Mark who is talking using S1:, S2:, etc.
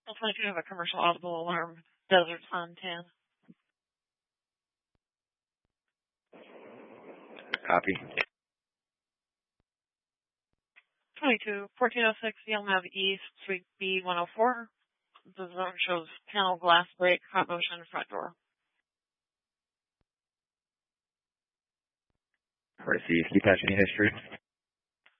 S1: I'll find you have a commercial audible alarm. Desert on 10.
S2: Copy.
S1: 22, 1406 Yelmav East, Suite B104. The zone shows panel glass break, hot motion, front door.
S2: Received. Keep patching history.